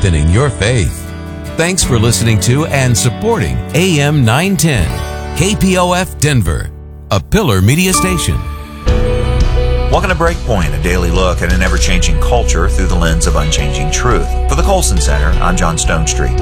strengthening your faith. Thanks for listening to and supporting AM 910, KPOF Denver, a Pillar Media station. Welcome to Breakpoint, a daily look at an ever-changing culture through the lens of unchanging truth. For the Colson Center, I'm John Stonestreet.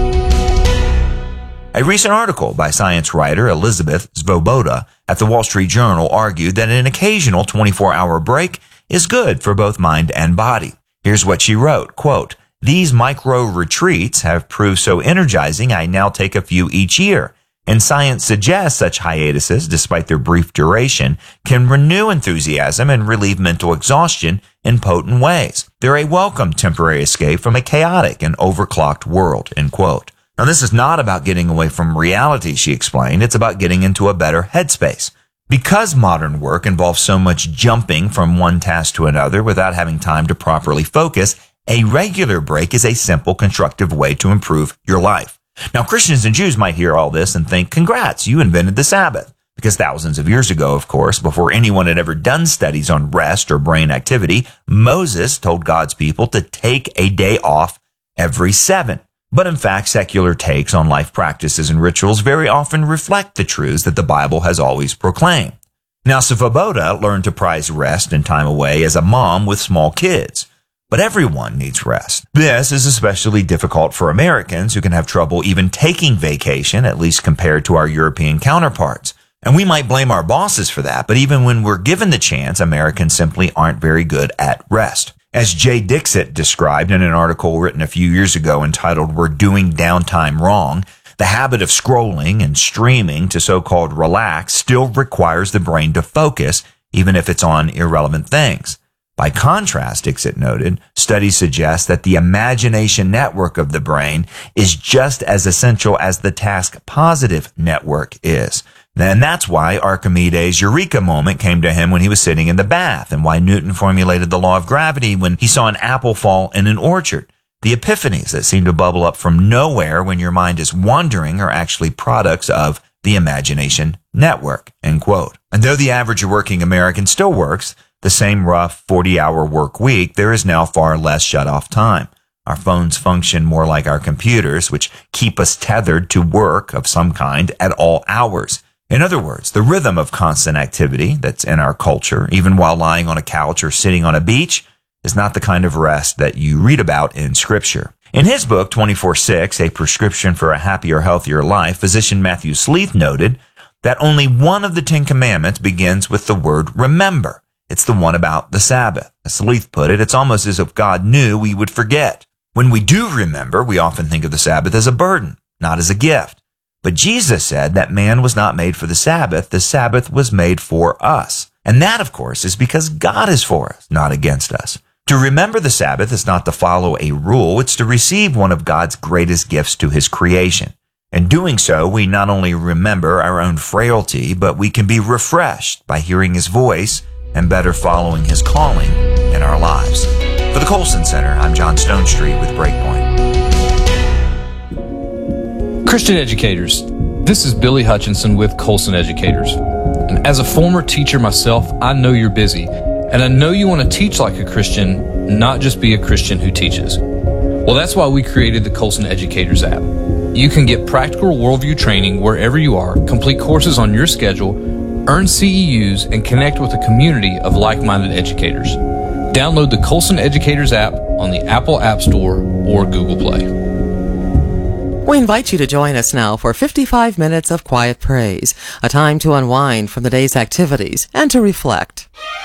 A recent article by science writer Elizabeth Svoboda at the Wall Street Journal argued that an occasional 24-hour break is good for both mind and body. Here's what she wrote, quote, "These micro-retreats have proved so energizing I now take a few each year. And science suggests such hiatuses, despite their brief duration, can renew enthusiasm and relieve mental exhaustion in potent ways. They're a welcome temporary escape from a chaotic and overclocked world," end quote. Now, this is not about getting away from reality, she explained. It's about getting into a better headspace. Because modern work involves so much jumping from one task to another without having time to properly focus, a regular break is a simple, constructive way to improve your life. Now, Christians and Jews might hear all this and think, congrats, you invented the Sabbath. Because thousands of years ago, of course, before anyone had ever done studies on rest or brain activity, Moses told God's people to take a day off every 7. But in fact, secular takes on life practices and rituals very often reflect the truths that the Bible has always proclaimed. Now, Svoboda learned to prize rest and time away as a mom with small kids. But everyone needs rest. This is especially difficult for Americans who can have trouble even taking vacation, at least compared to our European counterparts. And we might blame our bosses for that, but even when we're given the chance, Americans simply aren't very good at rest. As Jay Dixit described in an article written a few years ago entitled "We're Doing Downtime Wrong," the habit of scrolling and streaming to so-called relax still requires the brain to focus, even if it's on irrelevant things. By contrast, Dixit noted, studies suggest that the imagination network of the brain is just as essential as the task-positive network is. And that's why Archimedes' eureka moment came to him when he was sitting in the bath, and why Newton formulated the law of gravity when he saw an apple fall in an orchard. The epiphanies that seem to bubble up from nowhere when your mind is wandering are actually products of the imagination network, end quote. And though the average working American still works the same rough 40-hour work week, there is now far less shut-off time. Our phones function more like our computers, which keep us tethered to work of some kind at all hours. In other words, the rhythm of constant activity that's in our culture, even while lying on a couch or sitting on a beach, is not the kind of rest that you read about in Scripture. In his book, 24/6, A Prescription for a Happier, Healthier Life, physician Matthew Sleeth noted that only one of the 10 Commandments begins with the word remember. It's the one about the Sabbath. As Sleeth put it, it's almost as if God knew we would forget. When we do remember, we often think of the Sabbath as a burden, not as a gift. But Jesus said that man was not made for the Sabbath was made for us. And that, of course, is because God is for us, not against us. To remember the Sabbath is not to follow a rule, it's to receive one of God's greatest gifts to his creation. In doing so, we not only remember our own frailty, but we can be refreshed by hearing his voice and better following his calling in our lives. For the Colson Center, I'm John Stonestreet with Breakpoint. Christian educators, this is Billy Hutchinson with Colson Educators. And as a former teacher myself, I know you're busy. And I know you want to teach like a Christian, not just be a Christian who teaches. Well, that's why we created the Colson Educators app. You can get practical worldview training wherever you are, complete courses on your schedule, earn CEUs, and connect with a community of like-minded educators. Download the Colson Educators app on the Apple App Store or Google Play. We invite you to join us now for 55 minutes of quiet praise, a time to unwind from the day's activities and to reflect.